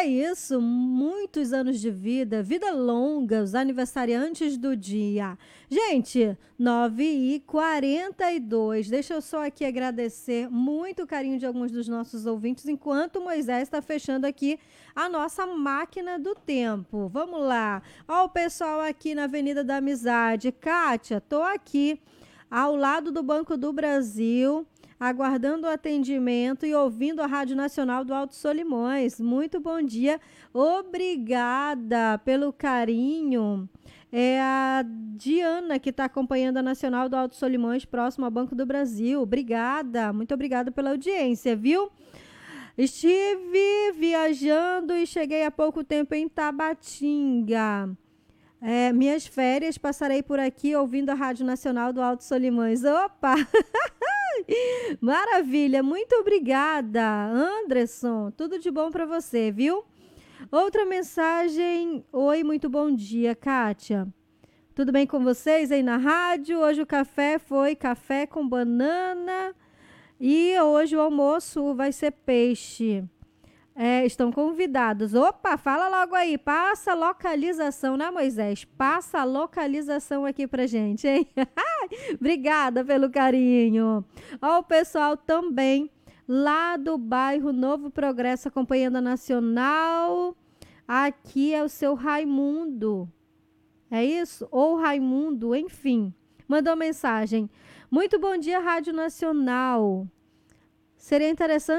É isso, muitos anos de vida, vida longa, os aniversariantes do dia. Gente, 9h42. Deixa eu só aqui agradecer muito o carinho de alguns dos nossos ouvintes, enquanto o Moisés está fechando aqui a nossa máquina do tempo. Vamos lá. Ó o pessoal aqui na Avenida da Amizade. Kátia, tô aqui ao lado do Banco do Brasil, aguardando o atendimento e ouvindo a Rádio Nacional do Alto Solimões. Muito bom dia. Obrigada pelo carinho. É a Diana que está acompanhando a Nacional do Alto Solimões, próximo ao Banco do Brasil. Obrigada. Muito obrigada pela audiência, viu? Estive viajando e cheguei há pouco tempo em Tabatinga. Minhas férias passarei por aqui ouvindo a Rádio Nacional do Alto Solimões. Opa! Maravilha, muito obrigada, Anderson. Tudo de bom para você, viu? Outra mensagem. Oi, muito bom dia, Kátia. Tudo bem com vocês aí na rádio? Hoje o café foi café com banana e hoje o almoço vai ser peixe. Estão convidados. Opa, fala logo aí. Passa a localização, né, Moisés? Passa a localização aqui pra gente, hein? Obrigada pelo carinho. Ó, o pessoal também lá do bairro Novo Progresso acompanhando a Nacional. Aqui é o seu Raimundo. É isso? Ou Raimundo, enfim. Mandou mensagem. Muito bom dia, Rádio Nacional. Seria interessante